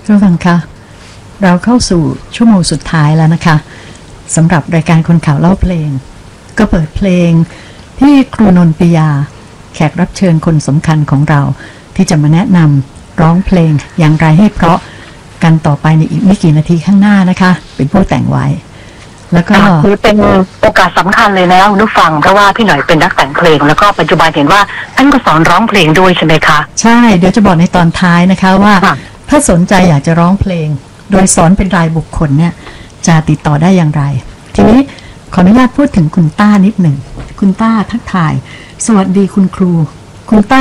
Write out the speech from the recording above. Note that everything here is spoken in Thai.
ท่านผู้ฟังคะเราเข้าสู่ชั่วโมงสุดท้ายแล้วนะคะสำหรับรายการคนข่าวเล่าเพลงก็เปิดเพลงที่ครูนนท์ปิยาแขกรับเชิญคนสำคัญของเราที่จะมาแนะนำร้องเพลงอย่างไรให้เพราะกันต่อไปในอีกไม่กี่นาทีข้างหน้านะคะเป็นผู้แต่งไว้แล้วก็คือเป็นโอกาสสำคัญเลยนะคุณผู้ฟังเพราะว่าพี่หน่อยเป็นนักแต่งเพลงแล้วก็ปัจจุบันเห็นว่าท่านก็สอนร้องเพลงด้วยใช่ไหมคะใช่เดี๋ยวจะบอกในตอนท้ายนะคะว่าถ้าสนใจอยากจะร้องเพลงโดยสอนเป็นรายบุคคลเนี่ยจะติดต่อได้อย่างไรทีนี้ขออนุญาตพูดถึงคุณต้านิดหนึ่งคุณต้าทักทายสวัสดีคุณครูคุณต้า